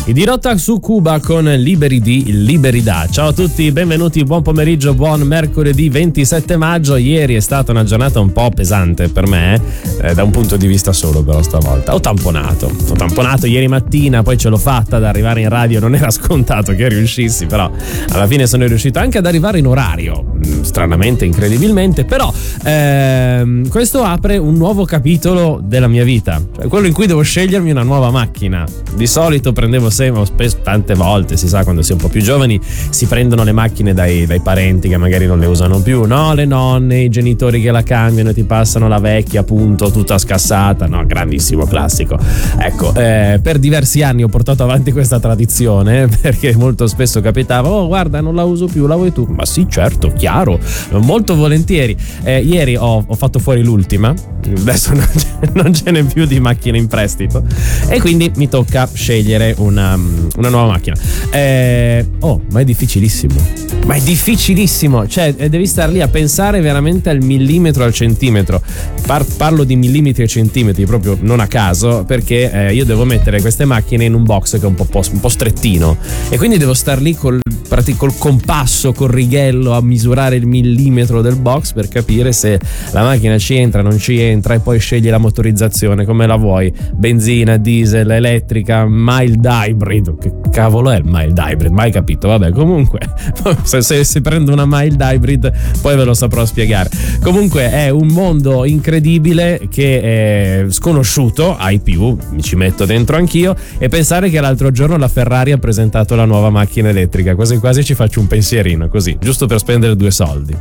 I Dirotta su Cuba con Liberi di Liberida. Ciao a tutti, benvenuti, buon pomeriggio, buon mercoledì 27 maggio. Ieri è stata una giornata un po' pesante per me, da un punto di vista solo però stavolta. Ho tamponato ieri mattina, poi ce l'ho fatta ad arrivare in radio, non era scontato che riuscissi, però alla fine sono riuscito anche ad arrivare in orario, stranamente, incredibilmente, però questo apre un nuovo capitolo della mia vita, cioè quello in cui devo scegliermi una nuova macchina. Di solito prendevo spesso, tante volte, si sa, quando si è un po' più giovani si prendono le macchine dai parenti che magari non le usano più, no? Le nonne, i genitori che la cambiano e ti passano la vecchia, appunto, tutta scassata, no? Grandissimo classico. Ecco, per diversi anni ho portato avanti questa tradizione, perché molto spesso capitava: oh guarda, non la uso più, la vuoi tu? Ma sì, certo, chiaro, molto volentieri. Ieri ho fatto fuori l'ultima, adesso non ce n'è più di macchine in prestito e quindi mi tocca scegliere una nuova macchina. Ma è difficilissimo, cioè devi star lì a pensare veramente al millimetro, al centimetro. Parlo di millimetri e centimetri proprio non a caso, perché io devo mettere queste macchine in un box che è un po' strettino e quindi devo star lì col compasso, col righello a misurare il millimetro del box per capire se la macchina ci entra, non ci entra, e poi scegli la motorizzazione, come la vuoi, benzina, diesel, elettrica, mild hybrid. Che cavolo è il mild hybrid? Mai capito, vabbè, comunque se prendo una mild hybrid poi ve lo saprò spiegare. Comunque è un mondo incredibile che è sconosciuto ai più, mi ci metto dentro anch'io, e pensare che l'altro giorno la Ferrari ha presentato la nuova macchina elettrica, quasi quasi ci faccio un pensierino, così, giusto per spendere 2 soldi.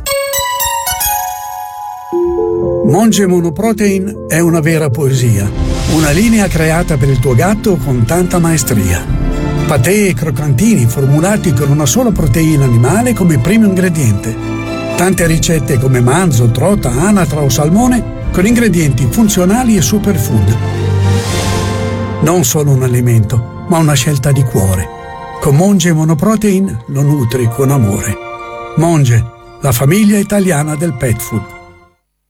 Monge Monoprotein è una vera poesia, una linea creata per il tuo gatto con tanta maestria. Patè e croccantini formulati con una sola proteina animale come primo ingrediente. Tante ricette come manzo, trota, anatra o salmone con ingredienti funzionali e superfood. Non solo un alimento, ma una scelta di cuore. Con Monge Monoprotein lo nutri con amore. Monge, la famiglia italiana del pet food.